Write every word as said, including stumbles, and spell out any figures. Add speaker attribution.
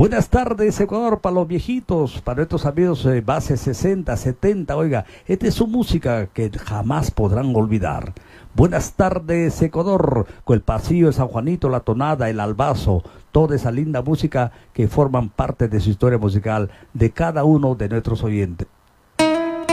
Speaker 1: Buenas tardes, Ecuador, para los viejitos, para nuestros amigos de base sesenta, setenta, oiga, esta es su música que jamás podrán olvidar. Buenas tardes, Ecuador, con el pasillo de San Juanito, la tonada, el albazo, toda esa linda música que forman parte de su historia musical de cada uno de nuestros oyentes.